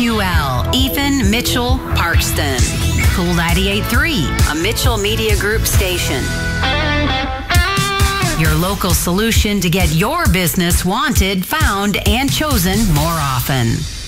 KQL, Ethan, Mitchell, Parkston. Cool 98.3, a Mitchell Media Group station. Your local solution to get your business wanted, found, and chosen more often.